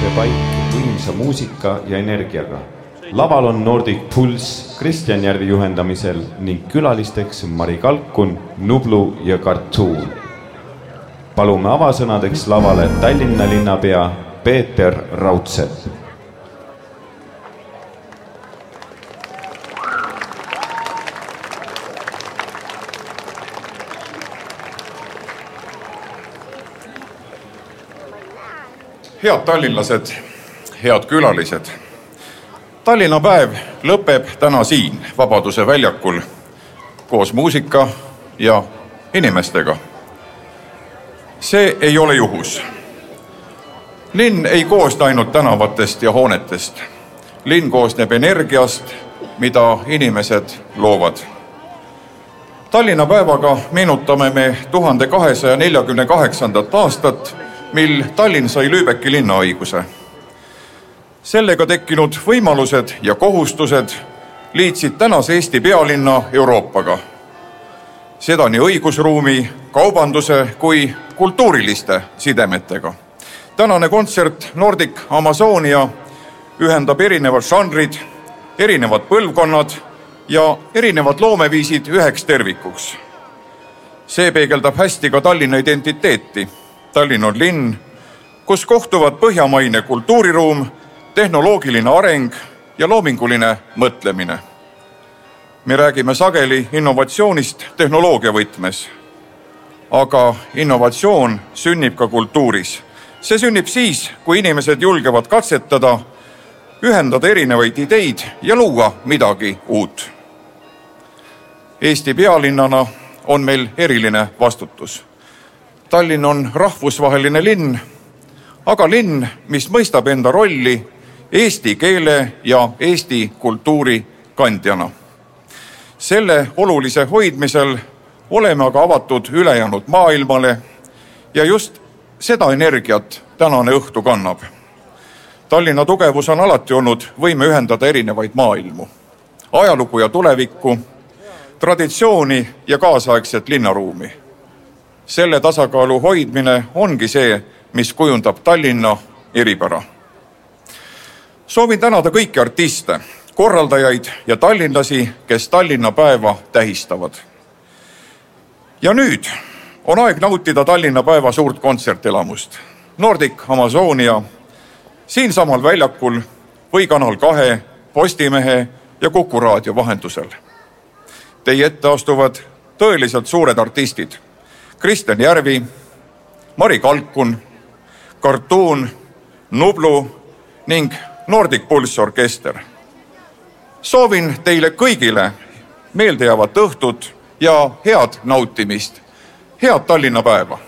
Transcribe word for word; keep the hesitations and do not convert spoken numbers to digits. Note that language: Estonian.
see paik võimsa muusika ja energiaga. Laval on Nordic Pulse Kristjan Järvi juhendamisel ning külalisteks Mari Kalkun, Nublu ja Kartuun. Palume avasõnadeks lavale Tallinna linnapea Peeter Raudsepp. Head tallinlased, head külalised. Tallinna päev lõpeb täna siin Vabaduse väljakul koos muusika ja inimestega. See ei ole juhus. Linn ei koosne ainult tänavatest ja hoonetest. Linn koosneb energiast, mida inimesed loovad. Tallinna päevaga meenutame me tuhande kahesaja neljakümne kaheksandat aastat, mil Tallinn sai Lübecki linnaõiguse. Sellega tekkinud võimalused ja kohustused liitsid tänase Eesti pealinna Euroopaga. Seda nii õigusruumi, kaubanduse kui kultuuriliste sidemetega. Tänane kontsert Nordic Amazonia ühendab erinevad žanrid, erinevad põlvkonnad ja erinevad loomeviisid üheks tervikuks. See peegeldab hästi ka Tallinna identiteeti. Tallinn on linn, kus kohtuvad põhjamaine kultuuriruum, tehnoloogiline areng ja loominguline mõtlemine. Me räägime sageli innovatsioonist tehnoloogia võtmes, aga innovatsioon sünnib ka kultuuris. See sünnib siis, kui inimesed julgevad katsetada, ühendada erinevaid ideid ja luua midagi uut. Eesti pealinnana on meil eriline vastutus. Tallinn on rahvusvaheline linn, aga linn, mis mõistab enda rolli eesti keele ja eesti kultuuri kandjana. Selle olulise hoidmisel oleme aga avatud ülejäänud maailmale ja just seda energiat tänane õhtu kannab. Tallinna tugevus on alati olnud võime ühendada erinevaid maailmu, ajalugu ja tulevikku, traditsiooni ja kaasaegset linnaruumi. Selle tasakaalu hoidmine ongi see, mis kujundab Tallinna eripära. Soovin tänada kõiki artiste, korraldajaid ja tallinlasi, kes Tallinna päeva tähistavad. Ja nüüd on aeg nautida Tallinna päeva suurt kontsertelamust. Nordic Amazonia siin samal väljakul või Kanal kahe, Postimehe ja Kuku raadio vahendusel. Teie ette astuvad tõeliselt suured artistid. Kristjan Järvi, Mari Kalkun, Kartuun, Nublu ning Nordic Pulse orkester. Soovin teile kõigile meeldejäävat õhtut ja head nautimist. Head Tallinna päeva!